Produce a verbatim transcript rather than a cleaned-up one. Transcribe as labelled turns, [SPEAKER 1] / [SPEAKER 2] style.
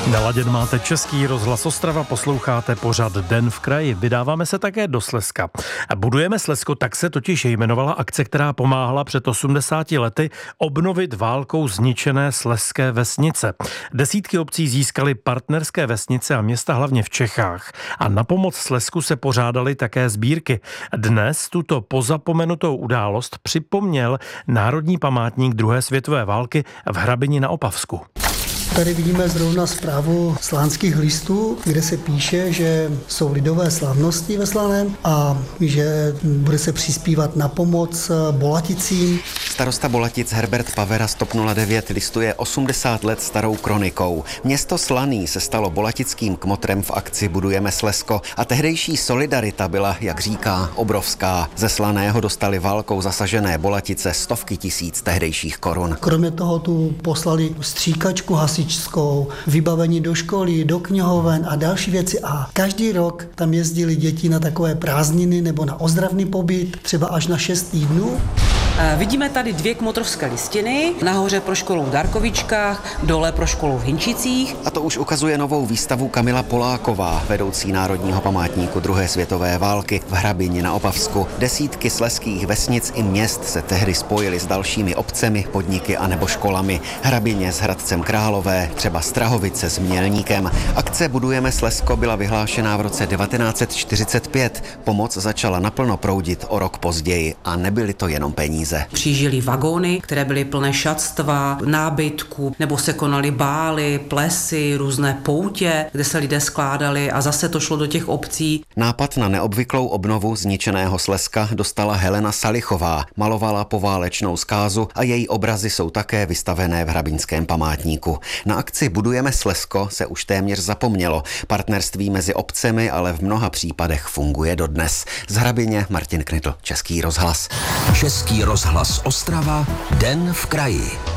[SPEAKER 1] Naladěn máte Český rozhlas Ostrava, posloucháte pořad Den v kraji. Vydáváme se také do Slezska. Budujeme Slezsko, tak se totiž jmenovala akce, která pomáhala před osmdesáti lety obnovit válkou zničené slezské vesnice. Desítky obcí získaly partnerské vesnice a města hlavně v Čechách. A na pomoc Slezsku se pořádaly také sbírky. Dnes tuto pozapomenutou událost připomněl Národní památník druhé světové války v Hrabini na Opavsku.
[SPEAKER 2] Tady vidíme zrovna zprávu slánských listů, kde se píše, že jsou lidové slavnosti ve Slaném a že bude se přispívat na pomoc Bolaticím.
[SPEAKER 3] Starosta Bolatic Herbert Pavera z TOP nula devět listuje osmdesát let starou kronikou. Město Slaný se stalo bolatickým kmotrem v akci Budujeme Slezsko a tehdejší solidarita byla, jak říká, obrovská. Ze Slaného dostali válkou zasažené Bolatice stovky tisíc tehdejších korun.
[SPEAKER 2] Kromě toho tu poslali stříkačku hasičskou, vybavení do školy, do knihoven a další věci. A každý rok tam jezdili děti na takové prázdniny nebo na ozdravný pobyt, třeba až na šest týdnů.
[SPEAKER 4] Vidíme tady dvě kmotrovské listiny, nahoře pro školu v Darkovičkách, dole pro školu v Hinčicích.
[SPEAKER 3] A to už ukazuje novou výstavu Kamila Poláková, vedoucí Národního památníku druhé světové války v Hrabini na Opavsku. Desítky slezských vesnic i měst se tehdy spojily s dalšími obcemi, podniky a nebo školami. Hrabině s Hradcem Králové, třeba Strahovice s Mělníkem. Akce Budujeme Slezsko byla vyhlášená v roce devatenáct set čtyřicet pět. Pomoc začala naplno proudit o rok později a nebyly to jenom peníze.
[SPEAKER 4] Přijížděly vagóny, které byly plné šatstva, nábytku, nebo se konaly bály, plesy, různé poutě, kde se lidé skládali a zase to šlo do těch obcí.
[SPEAKER 3] Nápad na neobvyklou obnovu zničeného Slezska dostala Helena Salichová, malovala poválečnou zkázu a její obrazy jsou také vystavené v Hrabinském památníku. Na akci Budujeme Slezsko se už téměř zapomnělo. Partnerství mezi obcemi ale v mnoha případech funguje dodnes. Z Hrabině Martin Knitl, Český rozhlas.
[SPEAKER 5] Český rozhlas Ostrava, Den v kraji.